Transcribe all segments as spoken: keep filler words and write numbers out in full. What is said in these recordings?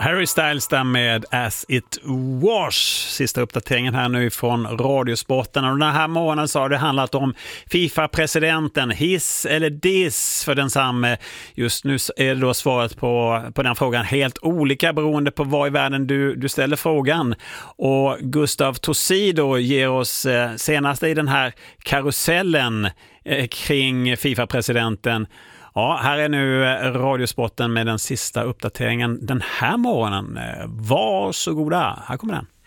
Harry Styles där med As It Was. Sista uppdateringen här nu från Radiosporten. Och den här månaden så har det handlat om FIFA-presidenten, hiss eller diss för densamme. Just nu är det då svaret på, på den frågan helt olika beroende på var i världen du, du ställer frågan. Och Gustav Tosido ger oss eh, senast i den här karusellen eh, kring FIFA-presidenten. Ja, här är nu Radiosporten med den sista uppdateringen den här morgonen. Varsågoda, här kommer den.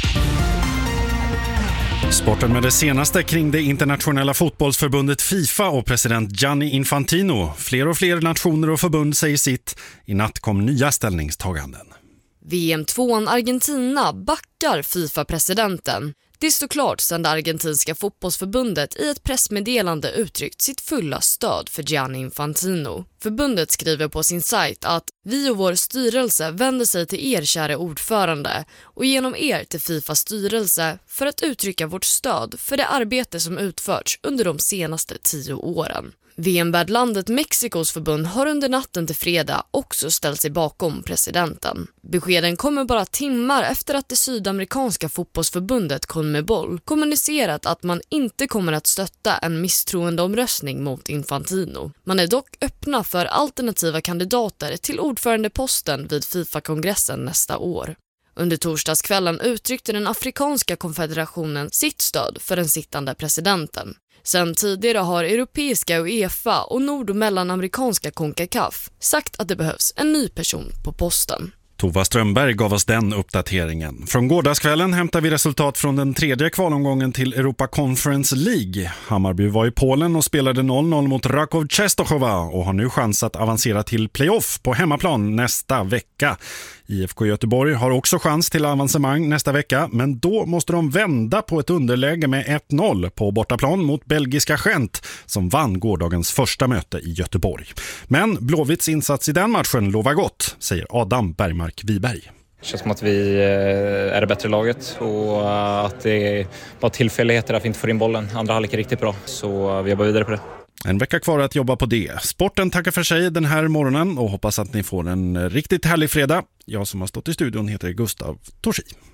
Sporten med det senaste kring det internationella fotbollsförbundet FIFA och president Gianni Infantino. Fler och fler nationer och förbund säger sitt. I natt kom nya ställningstaganden. V M-tvåan Argentina backar FIFA-presidenten. Det står klart sedan det argentinska fotbollsförbundet i ett pressmeddelande uttryckt sitt fulla stöd för Gianni Infantino. Förbundet skriver på sin sajt att vi och vår styrelse vänder sig till er, kära ordförande, och genom er till FIFAs styrelse för att uttrycka vårt stöd för det arbete som utförts under de senaste tio åren. V M-värdlandet Mexikos förbund har under natten till fredag också ställt sig bakom presidenten. Beskeden kommer bara timmar efter att det sydamerikanska fotbollsförbundet CONMEBOL kommunicerat att man inte kommer att stötta en misstroendeomröstning mot Infantino. Man är dock öppna för alternativa kandidater till ordförandeposten vid FIFA-kongressen nästa år. Under torsdagskvällen uttryckte den afrikanska konfederationen sitt stöd för den sittande presidenten. Sen tidigare har europeiska UEFA och nord- och mellanamerikanska CONCACAF sagt att det behövs en ny person på posten. Tova Strömberg gav oss den uppdateringen. Från gårdagskvällen hämtar vi resultat från den tredje kvalomgången till Europa Conference League. Hammarby var i Polen och spelade noll noll mot Raków Częstochowa och har nu chans att avancera till playoff på hemmaplan nästa vecka. I F K Göteborg har också chans till avancemang nästa vecka, men då måste de vända på ett underläge med ett noll på bortaplan mot belgiska Gent som vann gårdagens första möte i Göteborg. Men Blåvitts insats i den matchen lovar gott, säger Adam Bergmark Wiberg. Det känns som att vi är det bättre laget och att det är bara tillfälligheter att vi inte får in bollen. Andra halvlek är riktigt bra, så vi jobbar vidare på det. En vecka kvar att jobba på det. Sporten tackar för sig den här morgonen och hoppas att ni får en riktigt härlig fredag. Jag som har stått i studion heter Gustav Torsi.